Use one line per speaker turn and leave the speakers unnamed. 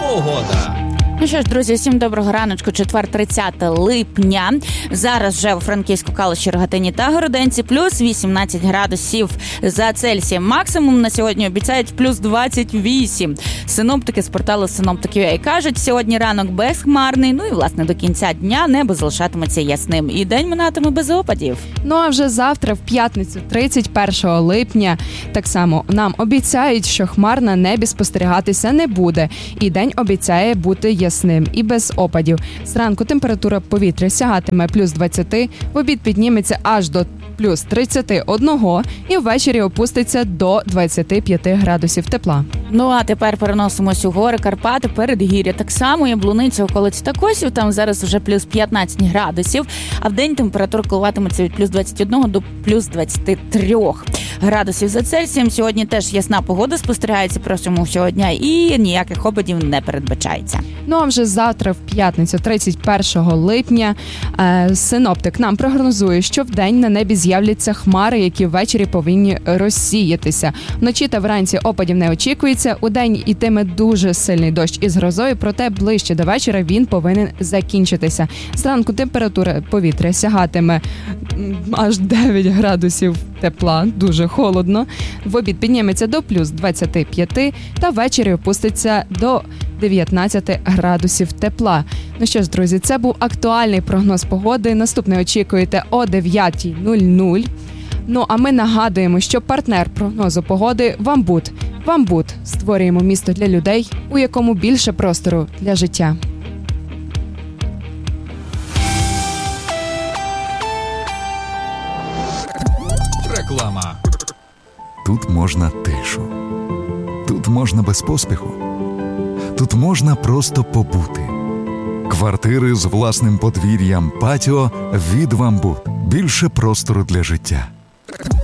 погода.
Ну що ж, друзі, всім доброго раночку, четвер, 30 липня. Зараз вже у Франківську, Калуші, Рогатині та Городенці плюс 18 градусів за Цельсієм. Максимум на сьогодні обіцяють плюс 28. Синоптики з порталу Синоптики.ua кажуть, сьогодні ранок безхмарний, ну і, власне, до кінця дня небо залишатиметься ясним. І день минатиме без опадів.
Ну а вже завтра, в п'ятницю, 31 липня, так само нам обіцяють, що хмар на небі спостерігатися не буде. І день обіцяє бути ясним і без опадів. Зранку температура повітря сягатиме плюс 20, в обід підніметься аж до плюс 31 і ввечері опуститься до 25 градусів тепла.
Ну а тепер переносимось у гори Карпати, Передгір'я. Так само Яблуниця, околиці та Косів, там зараз вже плюс 15 градусів, а в день температура коливатиметься від плюс 21 до плюс 23 градусів за Цельсієм. Сьогодні теж ясна погода спостерігається протягом всього дня і ніяких опадів не передбачається.
Ну а вже завтра, в п'ятницю, 31 липня, синоптик нам прогнозує, що вдень на небі з'являться хмари, які ввечері повинні розсіятися. Вночі та вранці опадів не очікується. Удень йтиме дуже сильний дощ із грозою, проте ближче до вечора він повинен закінчитися. Зранку температура повітря сягатиме аж 9 градусів тепла, дуже холодно. В обід підніметься до плюс 25 та ввечері опуститься до 19 градусів тепла. Ну що ж, друзі, це був актуальний прогноз погоди. Наступний очікуєте о 9:00. Ну, а ми нагадуємо, що партнер прогнозу погоди – Вамбут. Вамбут. Створюємо місто для людей, у якому більше простору для життя.
Реклама.
Тут можна тишу. Тут можна без поспіху. Тут можна просто побути. Квартири з власним подвір'ям, патіо від Вамбут. Більше простору для життя.